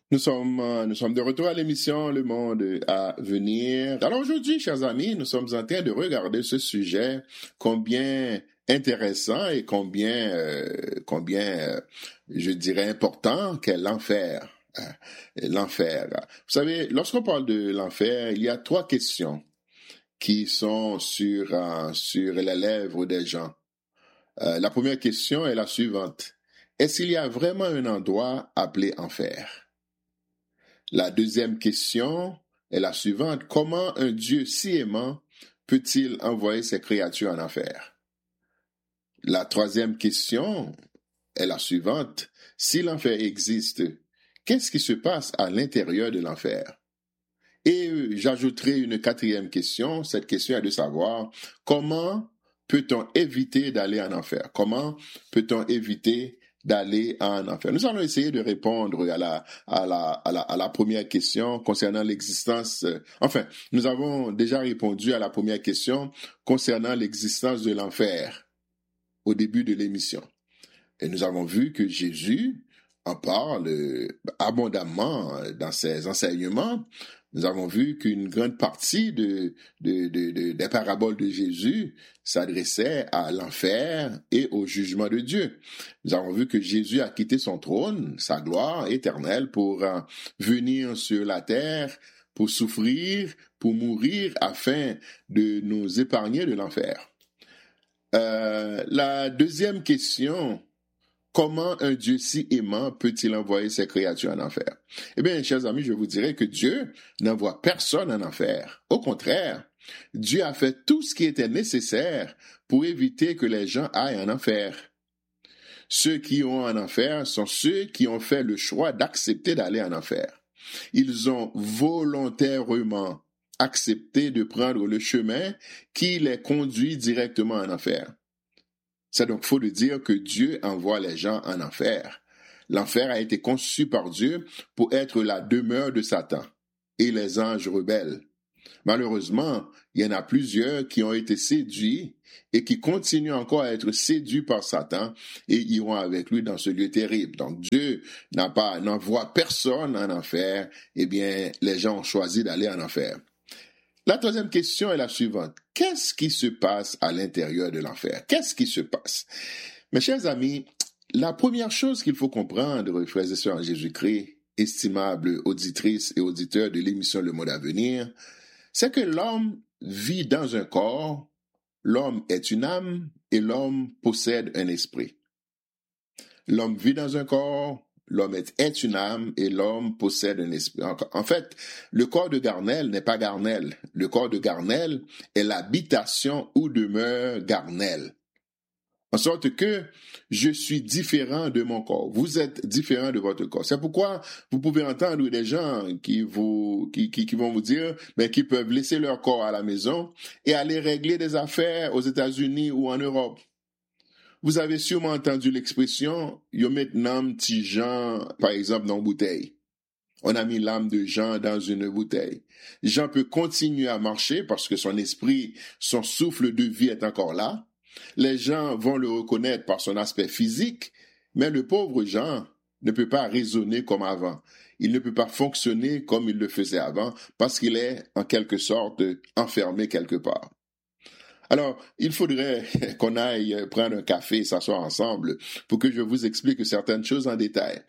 Nous sommes de retour à l'émission Le Monde à venir. Alors aujourd'hui, chers amis, nous sommes en train de regarder ce sujet combien intéressant et combien, je dirais, important qu'est l'enfer. L'enfer. Vous savez, lorsqu'on parle de l'enfer, il y a 3 questions qui sont sur les lèvres des gens. La première question est la suivante. Est-ce qu'il y a vraiment un endroit appelé enfer? La deuxième question est la suivante. Comment un Dieu si aimant peut-il envoyer ses créatures en enfer? La troisième question est la suivante. Si l'enfer existe, qu'est-ce qui se passe à l'intérieur de l'enfer? Et j'ajouterai une 4e question. Cette question est de savoir comment peut-on éviter d'aller en enfer? Comment peut-on éviter d'aller en enfer? Nous allons essayer de répondre à la première question concernant l'existence. Nous avons déjà répondu à la première question concernant l'existence de l'enfer au début de l'émission. Et nous avons vu que Jésus en parle abondamment dans ses enseignements. Nous avons vu qu'une grande partie des paraboles de Jésus s'adressait à l'enfer et au jugement de Dieu. Nous avons vu que Jésus a quitté son trône, sa gloire éternelle, pour venir sur la terre, pour souffrir, pour mourir, afin de nous épargner de l'enfer. La deuxième question: comment un Dieu si aimant peut-il envoyer ses créatures en enfer? Eh bien, chers amis, je vous dirais que Dieu n'envoie personne en enfer. Au contraire, Dieu a fait tout ce qui était nécessaire pour éviter que les gens aillent en enfer. Ceux qui ont en enfer sont ceux qui ont fait le choix d'accepter d'aller en enfer. Ils ont volontairement accepté de prendre le chemin qui les conduit directement en enfer. C'est donc faux de dire que Dieu envoie les gens en enfer. L'enfer a été conçu par Dieu pour être la demeure de Satan et les anges rebelles. Malheureusement, il y en a plusieurs qui ont été séduits et qui continuent encore à être séduits par Satan et iront avec lui dans ce lieu terrible. Donc Dieu n'envoie personne en enfer. Eh bien, les gens ont choisi d'aller en enfer. La troisième question est la suivante. Qu'est-ce qui se passe à l'intérieur de l'enfer? Qu'est-ce qui se passe? Mes chers amis, la première chose qu'il faut comprendre, frères et sœurs en Jésus-Christ, estimables auditrices et auditeurs de l'émission Le Monde à venir, c'est que l'homme vit dans un corps, l'homme est une âme et l'homme possède un esprit. L'homme vit dans un corps, l'homme est une âme et l'homme possède un esprit. En fait, le corps de Garnel n'est pas Garnel. Le corps de Garnel est l'habitation où demeure Garnel. En sorte que je suis différent de mon corps. Vous êtes différent de votre corps. C'est pourquoi vous pouvez entendre des gens qui vont vous dire qu'ils peuvent laisser leur corps à la maison et aller régler des affaires aux États-Unis ou en Europe. Vous avez sûrement entendu l'expression « yo met nam ti Jean » par exemple dans une bouteille. On a mis l'âme de Jean dans une bouteille. Jean peut continuer à marcher parce que son esprit, son souffle de vie est encore là. Les gens vont le reconnaître par son aspect physique, mais le pauvre Jean ne peut pas raisonner comme avant. Il ne peut pas fonctionner comme il le faisait avant parce qu'il est en quelque sorte enfermé quelque part. Alors, il faudrait qu'on aille prendre un café et s'asseoir ensemble pour que je vous explique certaines choses en détail.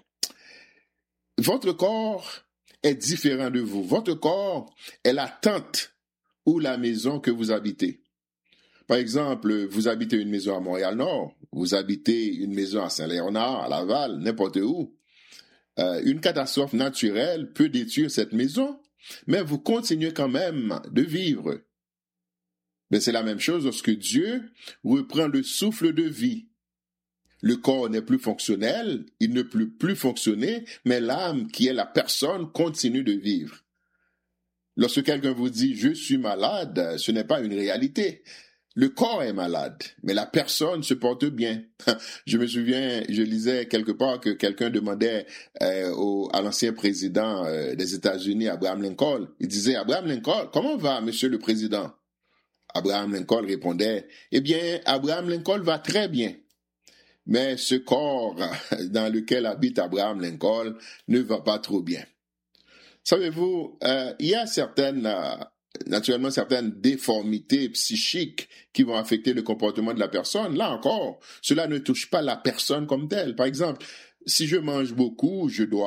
Votre corps est différent de vous. Votre corps est la tente ou la maison que vous habitez. Par exemple, vous habitez une maison à Montréal-Nord, vous habitez une maison à Saint-Léonard, à Laval, n'importe où. Une catastrophe naturelle peut détruire cette maison, mais vous continuez quand même de vivre. Mais c'est la même chose lorsque Dieu reprend le souffle de vie. Le corps n'est plus fonctionnel, il ne peut plus fonctionner, mais l'âme qui est la personne continue de vivre. Lorsque quelqu'un vous dit « je suis malade », ce n'est pas une réalité. Le corps est malade, mais la personne se porte bien. Je me souviens, je lisais quelque part que quelqu'un demandait à l'ancien président des États-Unis, Abraham Lincoln. Il disait « Abraham Lincoln, comment va, monsieur le président ?» Abraham Lincoln répondait « Eh bien, Abraham Lincoln va très bien. » mais ce corps dans lequel habite Abraham Lincoln ne va pas trop bien. Savez-vous, il y a naturellement certaines déformités psychiques qui vont affecter le comportement de la personne. Là encore, cela ne touche pas la personne comme telle. Par exemple, si je mange beaucoup,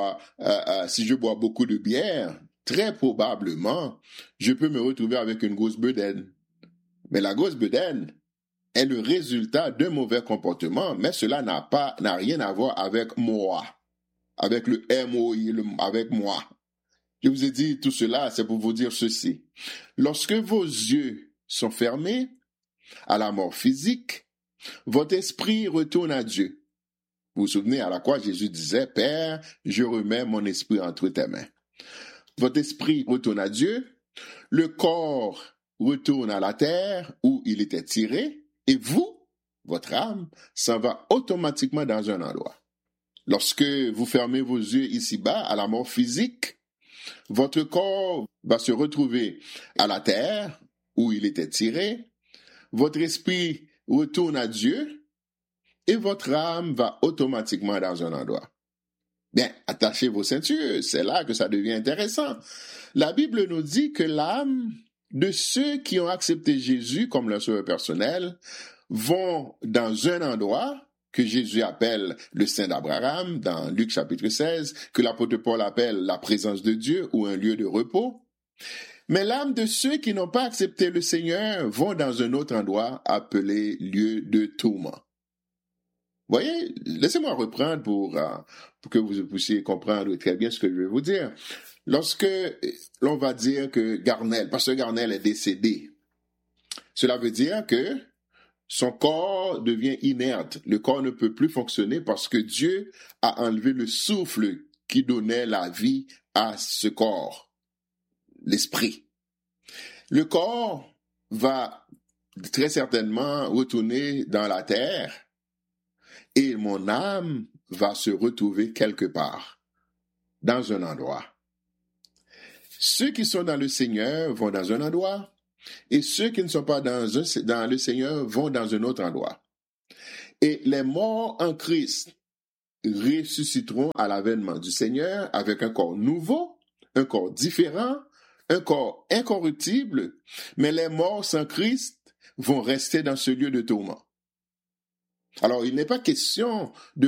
si je bois beaucoup de bière, très probablement, je peux me retrouver avec une grosse bedaine. Mais la grosse bedaine est le résultat d'un mauvais comportement, mais cela n'a rien à voir avec moi, avec le MOI, avec moi. Je vous ai dit tout cela, c'est pour vous dire ceci. Lorsque vos yeux sont fermés à la mort physique, votre esprit retourne à Dieu. Vous vous souvenez à la croix, Jésus disait, « Père, je remets mon esprit entre tes mains. » Votre esprit retourne à Dieu, le corps retourne à la terre où il était tiré, et vous, votre âme, s'en va automatiquement dans un endroit. Lorsque vous fermez vos yeux ici-bas à la mort physique, votre corps va se retrouver à la terre où il était tiré, votre esprit retourne à Dieu et votre âme va automatiquement dans un endroit. Bien, attachez vos ceintures, c'est là que ça devient intéressant. La Bible nous dit que l'âme de ceux qui ont accepté Jésus comme leur sauveur personnel vont dans un endroit que Jésus appelle le sein d'Abraham, dans Luc chapitre 16, que l'apôtre Paul appelle la présence de Dieu ou un lieu de repos. Mais l'âme de ceux qui n'ont pas accepté le Seigneur vont dans un autre endroit appelé lieu de tourment. Voyez, laissez-moi reprendre pour que vous puissiez comprendre très bien ce que je vais vous dire. Lorsque l'on va dire que Pasteur Garnel est décédé, cela veut dire que son corps devient inerte. Le corps ne peut plus fonctionner parce que Dieu a enlevé le souffle qui donnait la vie à ce corps, l'esprit. Le corps va très certainement retourner dans la terre et mon âme va se retrouver quelque part, dans un endroit. Ceux qui sont dans le Seigneur vont dans un endroit, et ceux qui ne sont pas dans le Seigneur vont dans un autre endroit. Et les morts en Christ ressusciteront à l'avènement du Seigneur avec un corps nouveau, un corps différent, un corps incorruptible, mais les morts sans Christ vont rester dans ce lieu de tourment. Alors, il n'est pas question de